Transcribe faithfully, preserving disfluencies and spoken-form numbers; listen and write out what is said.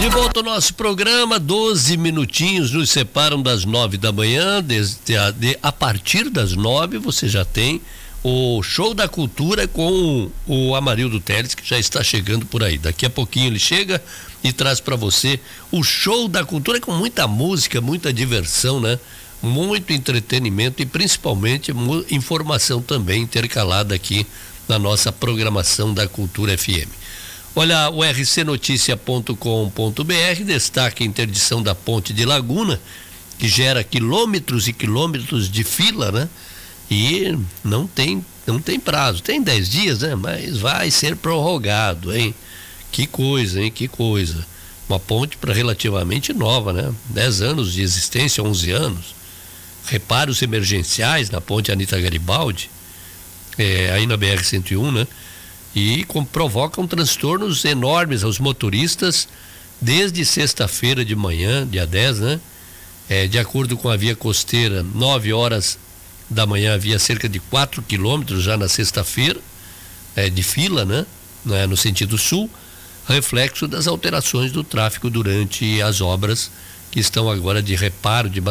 De volta ao nosso programa, doze minutinhos nos separam das nove da manhã. Desde a, de, a partir das nove você já tem o Show da Cultura com o, o Amarildo Teles, que já está chegando por aí. Daqui a pouquinho ele chega e traz para você o Show da Cultura com muita música, muita diversão, né? Muito entretenimento e principalmente informação também intercalada aqui na nossa programação da Cultura F M. Olha, o r c notícia ponto com ponto b r destaca a interdição da ponte de Laguna, que gera quilômetros e quilômetros de fila, né? E não tem, não tem prazo, tem dez dias, né? Mas vai ser prorrogado, hein? Que coisa, hein? Que coisa. Uma ponte para relativamente nova, né? dez anos de existência, onze anos. Reparos emergenciais na ponte Anita Garibaldi, é, aí na B R cento e um, né? E com, provocam transtornos enormes aos motoristas desde sexta-feira de manhã, dia dez, né? É, de acordo com a via costeira, nove horas da manhã havia cerca de quatro quilômetros já na sexta-feira, é, de fila, né? né? No sentido sul, reflexo das alterações do tráfego durante as obras que estão agora de reparo de